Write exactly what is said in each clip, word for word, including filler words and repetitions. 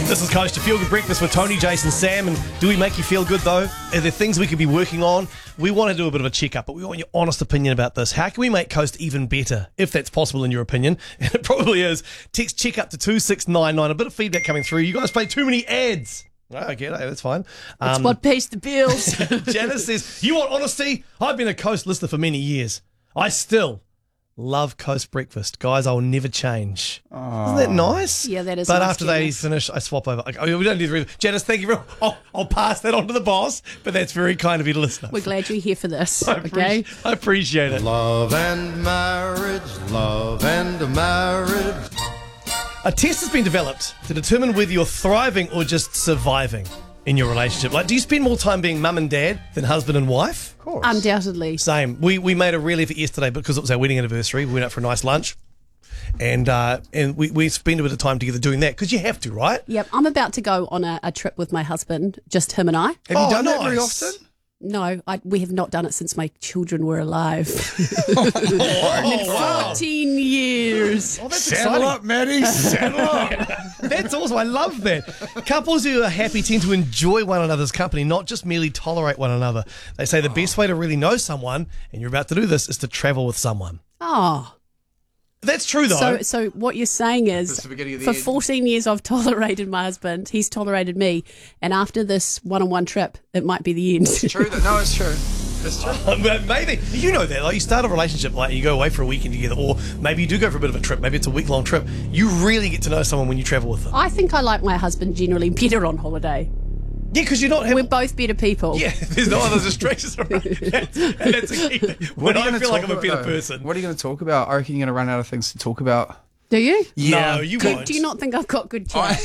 This is Coast, your Feel Good Breakfast with Tony, Jason, Sam. And do we make you feel good, though? Are there things we could be working on? We want to do a bit of a check-up, but we want your honest opinion about this. How can we make Coast even better, if that's possible in your opinion? And it probably is. Text check up to two six nine nine. A bit of feedback coming through. You guys play too many ads. Oh, I get it. That's fine. That's Um, what pays the bills. Janice says, you want honesty? I've been a Coast listener for many years. I still love Coast breakfast. Guys, I'll never change. Isn't that nice? Yeah, that is But nice, after they Janice. finish, I swap over. Like, oh, we don't need to read. Janice, thank you very much. I'll, I'll pass that on to the boss, but that's very kind of you to listen. We're glad you're here for this, I okay? appreciate, I appreciate it. Love and marriage, love and marriage. A test has been developed to determine whether you're thriving or just surviving in your relationship. Like, do you spend more time being mum and dad than husband and wife? Of course. Undoubtedly. Same. We we made a real effort yesterday because it was our wedding anniversary. We went out for a nice lunch, and uh, and we we spent a bit of time together doing that because you have to, right? Yep, I'm about to go on a, a trip with my husband, just him and I. Have you Oh, done that very nice. often? No, I, we have not done it since my children were alive. Oh, wow. fourteen years. Oh, that's Saddle exciting. up, Maddie. Saddle up. That's awesome. I love that. Couples who are happy tend to enjoy one another's company, not just merely tolerate one another. They say the best way to really know someone, and you're about to do this, is to travel with someone. Oh. That's true, though. So, so what you're saying is, That's the beginning of the for end. fourteen years I've tolerated my husband, he's tolerated me, and after this one-on-one trip, it might be the end. True. That, no, it's true. It's true. But maybe you know that, like, you start a relationship, like you go away for a weekend together, or maybe you do go for a bit of a trip. Maybe it's a week long trip. You really get to know someone when you travel with them. I think I like my husband generally better on holiday. Yeah, because you're not having. We're both better people. Yeah, there's no other distractions around. That's, and that's a key thing. When What are you I gonna feel like talk I'm a better about, though? person. What are you going to talk about? I reckon you're going to run out of things to talk about. Do you? No, you Do, won't. do you not think I've got good chat?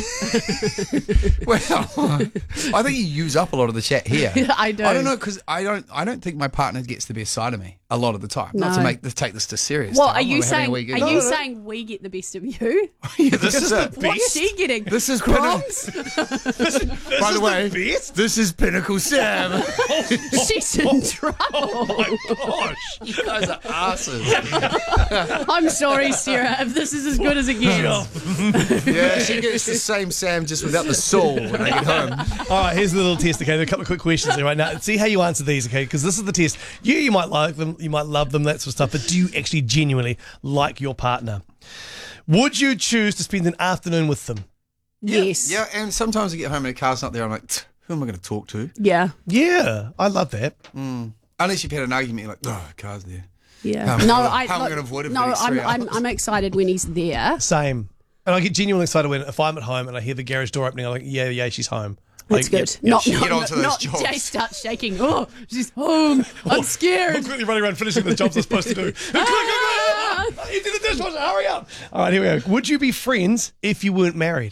Well, I think you use up a lot of the chat here. I do. I don't know because I don't. I don't think my partner gets the best side of me a lot of the time. Not to No. make to take this to serious. Well, time. are you We're having a saying? wee Are giggle. you saying we get the best of you? Yeah, this is the it. What's she getting? This is crumbs. This By is the way, best? this is Pinnacle Sam. She's in trouble. Oh my gosh. You guys are asses. I'm sorry, Sarah, if this is as good as it gets. Yeah, she gets the same Sam just without the soul when I get home. All right, here's a little test, okay? There are a couple of quick questions there right now. See how you answer these, okay? Because this is the test. You, you might like them, you might love them, that sort of stuff, but do you actually genuinely like your partner? Would you choose to spend an afternoon with them? Yes. Yeah, and sometimes I get home and the car's not there. I'm like, "Tch, who am I going to talk to? Yeah. Yeah, I love that. Unless you've had an argument, you're like, oh, the car's there. Yeah. How am I no, gonna- I. how am I look, gonna avoid it for No, the next I'm, three I'm. hours? I'm excited when he's there. Same. And I get genuinely excited when, if I'm at home and I hear the garage door opening, I'm like, yeah, yeah, she's home. That's Like, good. yeah, not yeah, not, get onto those not jobs. Jay starts shaking. Oh, she's home. I'm I'm scared. quickly running around finishing the jobs I'm supposed to do. Quick, quick, quick. You did the dishwasher, hurry up. All right, here we go. Would you be friends if you weren't married?